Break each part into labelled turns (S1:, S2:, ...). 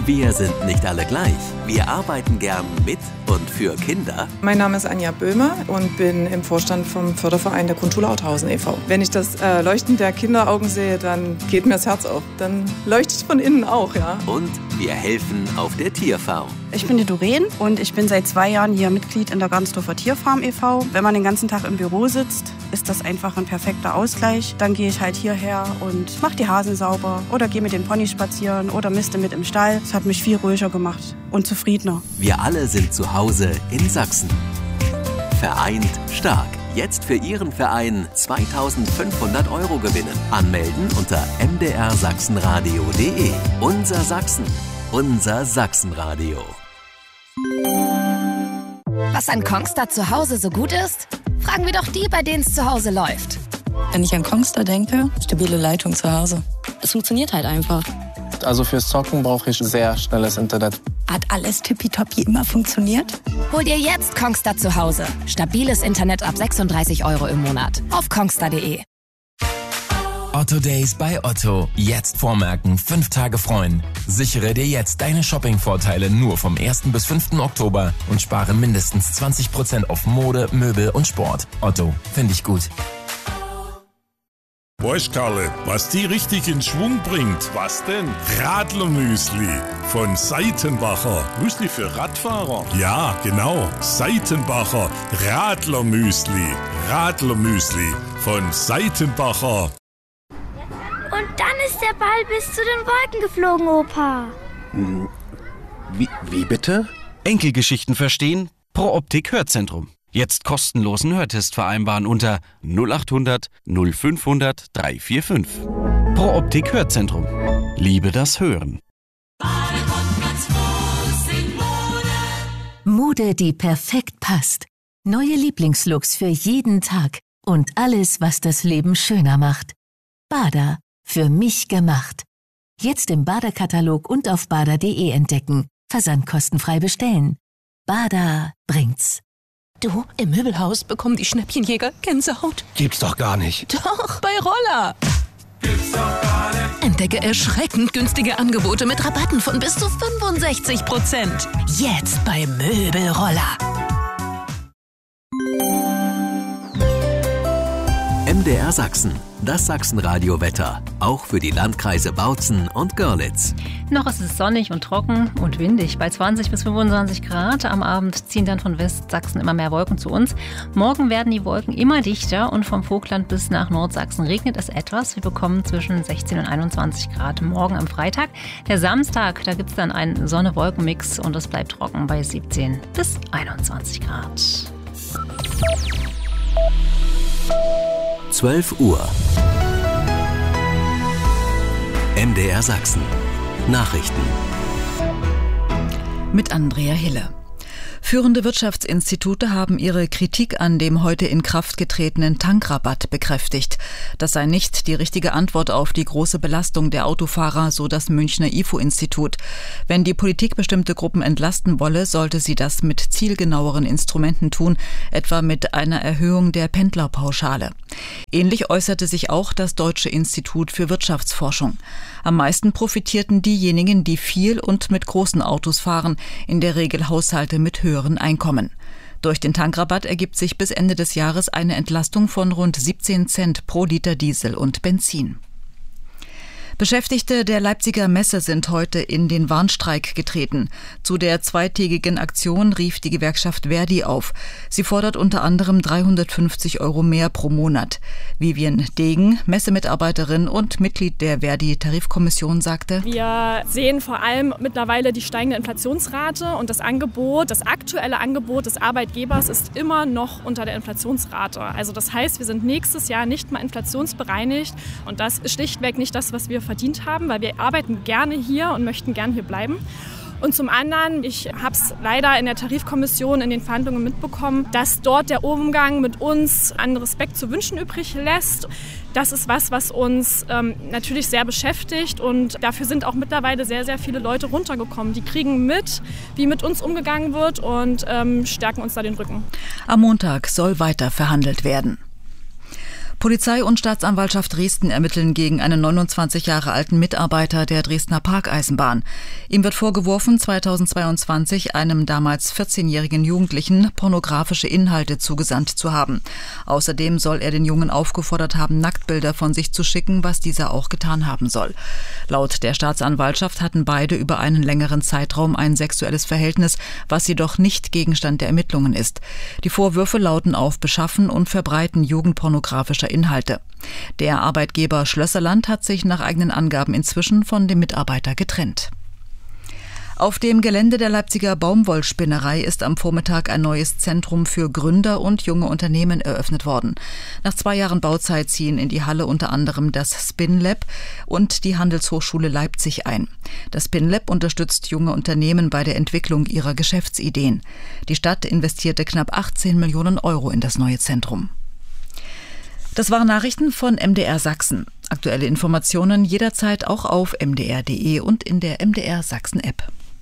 S1: Wir sind nicht alle gleich. Wir arbeiten gern mit und für Kinder.
S2: Mein Name ist Anja Böhme und bin im Vorstand vom Förderverein der Grundschule Authausen e.V. Wenn ich das Leuchten der Kinderaugen sehe, dann geht mir das Herz auf. Dann leuchte ich von innen auch, ja.
S1: Und wir helfen auf der Tierfarm.
S3: Ich bin die Doreen und ich bin seit 2 Jahren hier Mitglied in der Garnsdorfer Tierfarm e.V. Wenn man den ganzen Tag im Büro sitzt, ist das einfach ein perfekter Ausgleich. Dann gehe ich halt hierher und mache die Hasen sauber oder gehe mit den Ponys spazieren oder miste mit im Stall. Das hat mich viel ruhiger gemacht und zufriedener.
S1: Wir alle sind zu Hause in Sachsen. Vereint stark. Jetzt für Ihren Verein 2.500 € gewinnen. Anmelden unter mdrsachsenradio.de. Unser Sachsen. Unser Sachsenradio.
S4: Was an Kongstar zu Hause so gut ist? Fragen wir doch die, bei denen es zu Hause läuft.
S5: Wenn ich an Kongstar denke, stabile Leitung zu Hause. Es funktioniert halt einfach.
S6: Also fürs Zocken brauche ich sehr schnelles Internet.
S5: Hat alles tippitoppi immer funktioniert?
S4: Hol dir jetzt Kongstar zu Hause. Stabiles Internet ab 36 € im Monat. Auf kongstar.de.
S7: Otto Days bei Otto. Jetzt vormerken, 5 Tage freuen. Sichere dir jetzt deine Shopping-Vorteile nur vom 1. bis 5. Oktober und spare mindestens 20% auf Mode, Möbel und Sport. Otto, finde ich gut.
S8: Weißt Karle, was die richtig in Schwung bringt? Was denn? Radlermüsli von Seitenbacher. Müsli für Radfahrer? Ja, genau. Seitenbacher Radlermüsli. Radlermüsli von Seitenbacher.
S9: Und dann ist der Ball bis zu den Wolken geflogen, Opa.
S10: Wie bitte? Enkelgeschichten verstehen? Pro Optik Hörzentrum. Jetzt kostenlosen Hörtest vereinbaren unter 0800 0500 345. Pro Optik Hörzentrum. Liebe das Hören.
S11: Mode, die perfekt passt. Neue Lieblingslooks für jeden Tag. Und alles, was das Leben schöner macht. Bada. Für mich gemacht. Jetzt im Bada-Katalog und auf bada.de entdecken. Versandkostenfrei bestellen. Bada bringt's.
S12: Du, im Möbelhaus bekommen die Schnäppchenjäger Gänsehaut.
S10: Gibt's doch gar nicht.
S12: Doch, bei Roller. Gibt's doch gar nicht. Entdecke erschreckend günstige Angebote mit Rabatten von bis zu 65%. Jetzt bei Möbelroller.
S1: MDR Sachsen, das Sachsenradio-Wetter, auch für die Landkreise Bautzen und Görlitz.
S13: Noch ist es sonnig und trocken und windig bei 20 bis 25 Grad. Am Abend ziehen dann von Westsachsen immer mehr Wolken zu uns. Morgen werden die Wolken immer dichter und vom Vogtland bis nach Nordsachsen regnet es etwas. Wir bekommen zwischen 16 und 21 Grad morgen am Freitag. Der Samstag, da gibt es dann einen Sonne-Wolken-Mix und es bleibt trocken bei 17 bis 21 Grad.
S1: 12 Uhr. MDR Sachsen. Nachrichten.
S14: Mit Andrea Hille. Führende Wirtschaftsinstitute haben ihre Kritik an dem heute in Kraft getretenen Tankrabatt bekräftigt. Das sei nicht die richtige Antwort auf die große Belastung der Autofahrer, so das Münchner IFO-Institut. Wenn die Politik bestimmte Gruppen entlasten wolle, sollte sie das mit zielgenaueren Instrumenten tun, etwa mit einer Erhöhung der Pendlerpauschale. Ähnlich äußerte sich auch das Deutsche Institut für Wirtschaftsforschung. Am meisten profitierten diejenigen, die viel und mit großen Autos fahren, in der Regel Haushalte mit höheren Einkommen. Durch den Tankrabatt ergibt sich bis Ende des Jahres eine Entlastung von rund 17 Cent pro Liter Diesel und Benzin. Beschäftigte der Leipziger Messe sind heute in den Warnstreik getreten. Zu der zweitägigen Aktion rief die Gewerkschaft Verdi auf. Sie fordert unter anderem 350 € mehr pro Monat. Vivian Degen, Messemitarbeiterin und Mitglied der Verdi-Tarifkommission, sagte:
S15: Wir sehen vor allem mittlerweile die steigende Inflationsrate und das aktuelle Angebot des Arbeitgebers ist immer noch unter der Inflationsrate. Also das heißt, wir sind nächstes Jahr nicht mal inflationsbereinigt und das ist schlichtweg nicht das, was wir verdient haben, weil wir arbeiten gerne hier und möchten gerne hier bleiben. Und zum anderen, ich habe es leider in der Tarifkommission in den Verhandlungen mitbekommen, dass dort der Umgang mit uns an Respekt zu wünschen übrig lässt. Das ist was uns natürlich sehr beschäftigt und dafür sind auch mittlerweile sehr, sehr viele Leute runtergekommen. Die kriegen mit, wie mit uns umgegangen wird und stärken uns da den Rücken.
S14: Am Montag soll weiter verhandelt werden. Polizei und Staatsanwaltschaft Dresden ermitteln gegen einen 29 Jahre alten Mitarbeiter der Dresdner Parkeisenbahn. Ihm wird vorgeworfen, 2022 einem damals 14-jährigen Jugendlichen pornografische Inhalte zugesandt zu haben. Außerdem soll er den Jungen aufgefordert haben, Nacktbilder von sich zu schicken, was dieser auch getan haben soll. Laut der Staatsanwaltschaft hatten beide über einen längeren Zeitraum ein sexuelles Verhältnis, was jedoch nicht Gegenstand der Ermittlungen ist. Die Vorwürfe lauten auf Beschaffen und Verbreiten jugendpornografischer Inhalte. Der Arbeitgeber Schlösserland hat sich nach eigenen Angaben inzwischen von dem Mitarbeiter getrennt. Auf dem Gelände der Leipziger Baumwollspinnerei ist am Vormittag ein neues Zentrum für Gründer und junge Unternehmen eröffnet worden. Nach 2 Jahren Bauzeit ziehen in die Halle unter anderem das SpinLab und die Handelshochschule Leipzig ein. Das SpinLab unterstützt junge Unternehmen bei der Entwicklung ihrer Geschäftsideen. Die Stadt investierte knapp 18 Millionen Euro in das neue Zentrum. Das waren Nachrichten von MDR Sachsen. Aktuelle Informationen jederzeit auch auf mdr.de und in der MDR Sachsen-App.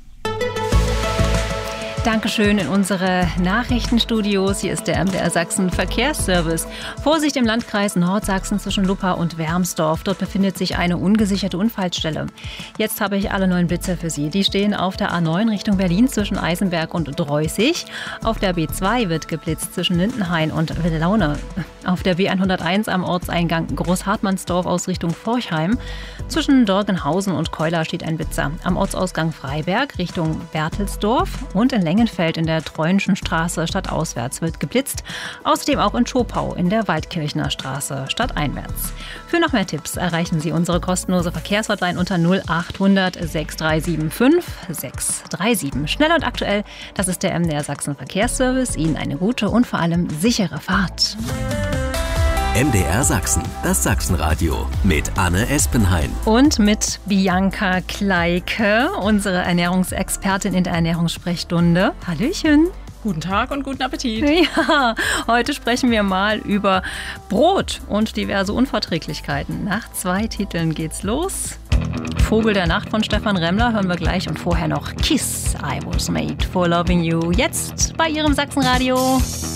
S13: Dankeschön in unsere Nachrichtenstudios. Hier ist der MDR Sachsen Verkehrsservice. Vorsicht im Landkreis Nordsachsen zwischen Luppa und Wermsdorf. Dort befindet sich eine ungesicherte Unfallstelle. Jetzt habe ich alle 9 Blitzer für Sie. Die stehen auf der A9 Richtung Berlin zwischen Eisenberg und Dreußig. Auf der B2 wird geblitzt zwischen Lindenhain und Willaune. Auf der B101 am Ortseingang Großhartmannsdorf aus Richtung Forchheim. Zwischen Dorgenhausen und Keuler steht ein Blitzer. Am Ortsausgang Freiberg Richtung Bertelsdorf und in Lengenfeld in der Treuenschen Straße stadtauswärts wird geblitzt. Außerdem auch in Schopau in der Waldkirchner Straße stadteinwärts. Für noch mehr Tipps erreichen Sie unsere kostenlose Verkehrshotline unter 0800 6375 637. Schnell und aktuell, das ist der MDR Sachsen Verkehrsservice. Ihnen eine gute und vor allem sichere Fahrt.
S1: MDR Sachsen, das Sachsenradio mit Anne Espenhain.
S13: Und mit Bianca Kleike, unsere Ernährungsexpertin in der Ernährungssprechstunde. Hallöchen.
S16: Guten Tag und guten Appetit.
S13: Ja, heute sprechen wir mal über Brot und diverse Unverträglichkeiten. Nach 2 Titeln geht's los. Vogel der Nacht von Stefan Remmler hören wir gleich und vorher noch Kiss, I Was Made for Loving You. Jetzt bei Ihrem Sachsenradio.